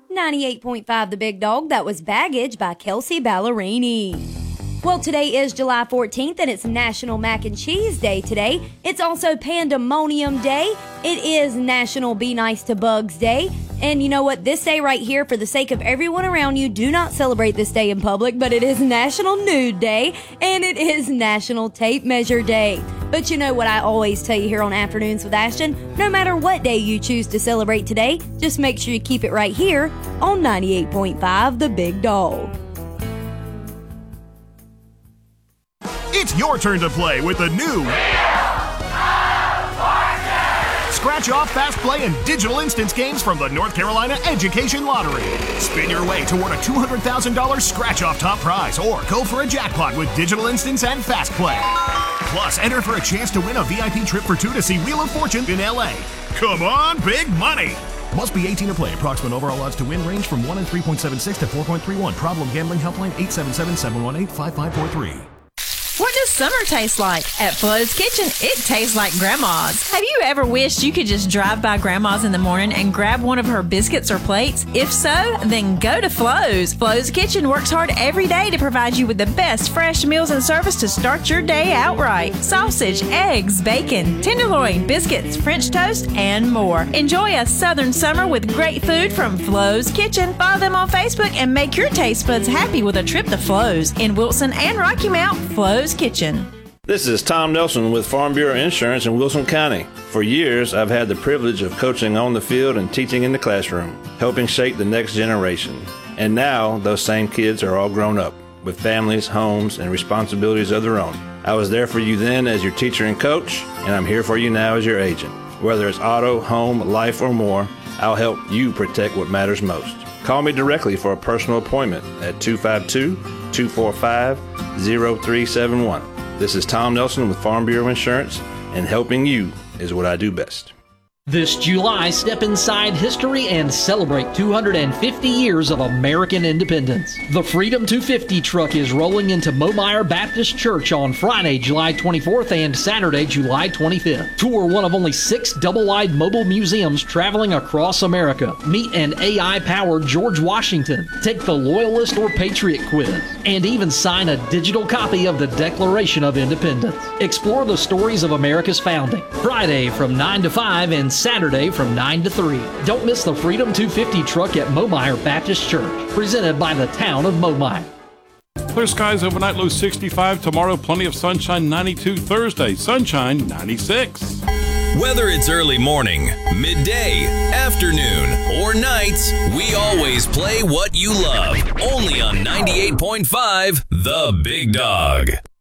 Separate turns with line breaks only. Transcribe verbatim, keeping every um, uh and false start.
ninety-eight point five The Big Dog. That was Baggage by Kelsey Ballerini. Well, today is July fourteenth, and it's National Mac and Cheese Day today. It's also Pandemonium Day. It is National Be Nice to Bugs Day. And you know what? This day right here, for the sake of everyone around you, do not celebrate this day in public, but it is National Nude Day, and it is National Tape Measure Day. But you know what I always tell you here on Afternoons with Ashton? No matter what day you choose to celebrate today, just make sure you keep it right here on ninety-eight point five The Big Dog.
It's your turn to play with the new Scratch Off, Fast Play, and Digital Instance games from the North Carolina Education Lottery. Spin your way toward a two hundred thousand dollars Scratch Off top prize, or go for a jackpot with Digital Instance and Fast Play. Plus, enter for a chance to win a V I P trip for two to see Wheel of Fortune in L A. Come on, big money! Must be eighteen to play. Approximate overall odds to win range from one in three point seven six to four point three one. Problem gambling helpline eight seven seven, seven one eight, five five four three.
What does summer taste like? At Flo's Kitchen, it tastes like Grandma's. Have you ever wished you could just drive by Grandma's in the morning and grab one of her biscuits or plates? If so, then go to Flo's. Flo's Kitchen works hard every day to provide you with the best fresh meals and service to start your day out right. Sausage, eggs, bacon, tenderloin, biscuits, French toast, and more. Enjoy a southern summer with great food from Flo's Kitchen. Follow them on Facebook and make your taste buds happy with a trip to Flo's. In Wilson and Rocky Mount, Flo's Kitchen.
This is Tom Nelson with Farm Bureau Insurance in Wilson County. For years, I've had the privilege of coaching on the field and teaching in the classroom, helping shape the next generation. And now, those same kids are all grown up, with families, homes, and responsibilities of their own. I was there for you then as your teacher and coach, and I'm here for you now as your agent. Whether it's auto, home, life, or more, I'll help you protect what matters most. Call me directly for a personal appointment at two five two, two four five, zero three seven one. This is Tom Nelson with Farm Bureau Insurance, and helping you is what I do best.
This July, step inside history and celebrate two hundred fifty years of American independence. The Freedom two fifty truck is rolling into Momeyer Baptist Church on Friday, July twenty-fourth and Saturday, July twenty-fifth. Tour one of only six double-wide mobile museums traveling across America. Meet an A I-powered George Washington. Take the Loyalist or Patriot quiz. And even sign a digital copy of the Declaration of Independence. Explore the stories of America's founding. Friday from nine to five and Saturday from nine to three. Don't miss the Freedom two fifty truck at Momeyer Baptist Church, presented by the town of Momeyer.
Clear skies overnight, low sixty-five. Tomorrow, plenty of sunshine, ninety-two. Thursday, sunshine, ninety-six.
Whether it's early morning, midday, afternoon, or nights, we always play what you love. Only on ninety-eight point five The Big Dog.